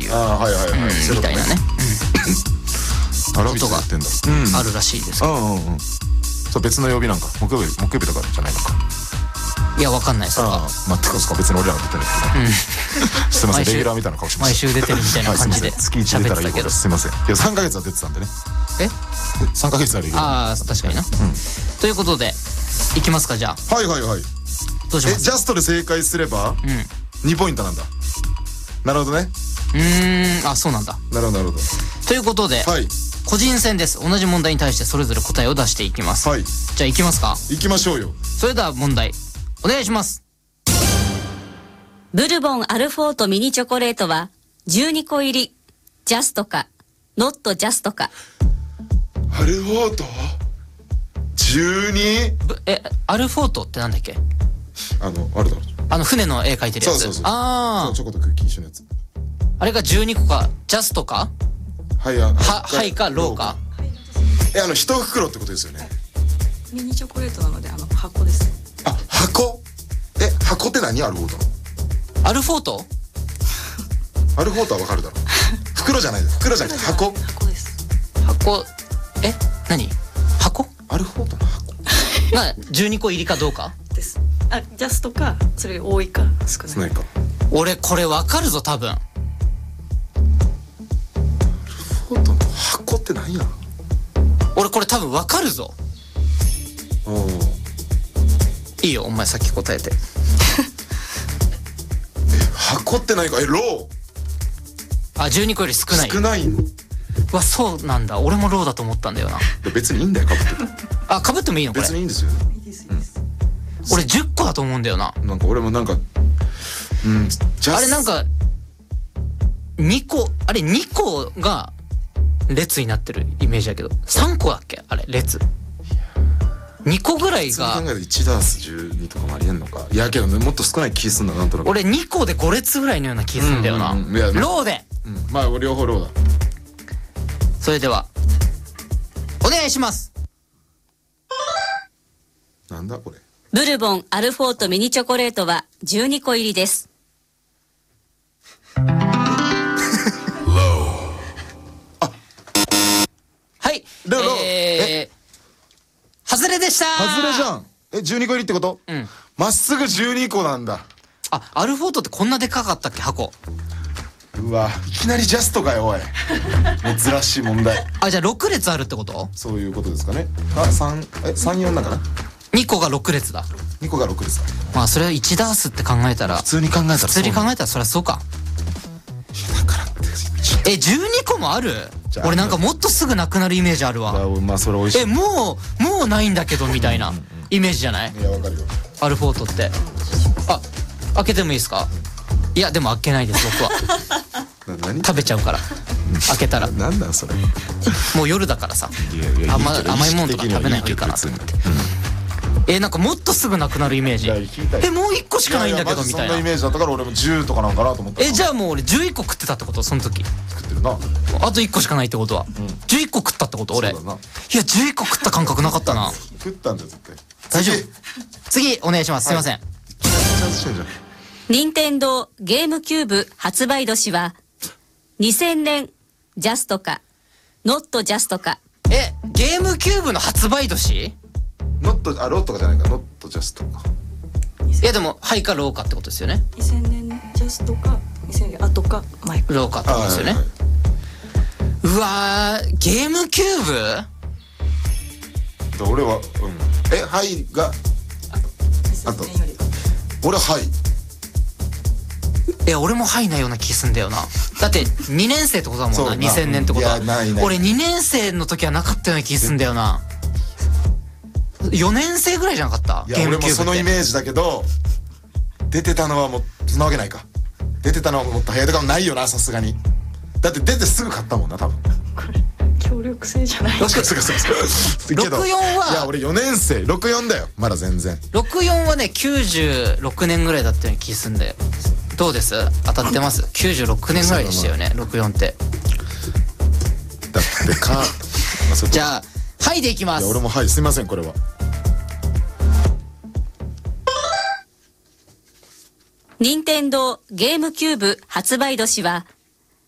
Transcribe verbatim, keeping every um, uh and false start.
いう、ああはいはいはい、 うん、みたいなね、 うん、ことがあるらしいですけど、 うんうんうん、そう別の曜日なんか木曜日木曜日とかじゃないのか。 いやわかんないそれは。 まあってことか別に俺らが出てないですけど、うん、すいませんレギュラーみたいな顔しました。 毎週出てるみたいな感じで喋ってたけど、 すいません。いやさんかげつは出てたんでね。えさんかげつはレギュラー。ああ確かにな、うん、ということでいきますかじゃあ。 はいはいはい。 どうします？ えジャストで正解すれば、うん、にポイントなんだ。なるほどね。 うーんあそうなんだ。 なるほどなるほど。 ということで、はい、個人戦です。同じ問題に対してそれぞれ答えを出していきます。はい。じゃあいきますか。 いきましょうよ。 それでは問題お願いします。 ブルボンアルフォートミニチョコレートはじゅうにこ入りジャストかノットジャストか。 アルフォートじゅうに？ えアルフォートってなんだっけ？ あのあるだろう、 あの船の絵描いてるやつ。 そうそうそう。 ああチョコとクッキー一緒のやつ。 あれがじゅうにこかジャストかはいははいかローか。 えあの一袋ってことですよね。 ミニチョコレートなのであの箱です。 あ箱？え箱って何？アルフォートのアルフォートアルフォートはわかるだろ。袋じゃない袋じゃなくて箱。 箱です。 箱え何箱？ アルフォートの箱がじゅうにこ入りかどうかです。あジャストかそれが多いか少ない。少ないか。 俺これわかるぞ多分。 アルフォートの箱って何や。 俺これ多分わかるぞ。いいよお前先答えて。 え箱って何か。えロー。あじゅうにこより少ない。 少ないの。 わそうなんだ。俺もローだと思ったんだよな。 別にいいんだよかぶってた。 あかぶってもいいのこれ。 別にいいんですよね。 いいですいいです。 俺じゅっこだと思うんだよな。 なんか俺もなんかうんジャスあれなんかにこあれにこが列になってるイメージだけどさんこだっけあれ列。にこぐらいがそう考えるといちダースじゅうにとかもありえんのか。いやけどねもっと少ない気すんだなんとなく。 俺にこでご列ぐらいのような気すんだよな。ローで、 うん、まあ両方ローだ。 それではお願いします。 なんだこれ。 ブルボンアルフォートミニチョコレートはじゅうにこ入りです。 あはいローローえー外れでしたー。 外れじゃん。えじゅうにこ入りってこと？うん。まっすぐじゅうにこなんだ。 あアルフォートってこんなでかかったっけ箱。 うわいきなりジャストかよおい。珍しい問題。 あじゃあろく列あるってこと？ そういうことですかね。あ三え三四だから。 にこがろく列だ。 にこがろく列だ。 まあそれはいちダースって考えたら普通に考えたら普通に考えたらそりゃそうか。 だからってえじゅうにこもある？俺なんかもっとすぐなくなるイメージあるわ。 まあそれ美味しい。 えもうもうないんだけどみたいなイメージじゃない？ いやわかるよ。 アルフォートってあ開けてもいいですか？いやでも開けないです僕は。 何食べちゃうから開けたら。 なんなんそれ。 もう夜だからさ甘いもんとか食べない方がいいかなと思って。えなんかもっとすぐなくなるイメージ。えもういっこしかないんだけどみたいな。 そんなイメージだったから俺もじゅうとかなんかなと思った。 えじゃあもう俺じゅういっこ食ってたってことその時。 食ってるな。 あといっこしかないってことは、うん、じゅういっこ食ったってこと俺。いやじゅういっこ食った感覚なかったな。 食ったんだよ絶対。 大丈夫。次お願いします。すいません。 任天堂ゲームキューブ発売年はにせんねんジャストかノットジャストか。 えゲームキューブの発売年？ ノットあロットかじゃないか。ノットジャストか。 いやでもハイかローかってことですよね。 にせんねんジャストかにせんねん後か前かローかってことですよね。うわーゲームキューブ俺はうんえハイがあと俺はハイ。 え俺もハイなような気すんだよな。だってにねん生ってことだもんな。にせんねんってことは俺にねん生の時はなかったような気すんだよな。よねん生ぐらいじゃなかった？ いや俺もそのイメージだけど出てたのはもうそんなわけないか。出てたのはもっと早いとかもないよなさすがに。だって出てすぐ買ったもんな多分。 これ協力性じゃない。 確かにそうかそうか。 ろくじゅうよんはいや俺よねん生ろくじゅうよんだよまだ全然。 ろくじゅうよんはねきゅうじゅうろくねんぐらいだったような気すんだよ。どうです？当たってます？きゅうじゅうろくねんぐらいでしたよねろくじゅうよんって。 だってかじゃあはいでいきます。 いや俺もはいすいませんこれは。 任天堂ゲームキューブ発売年は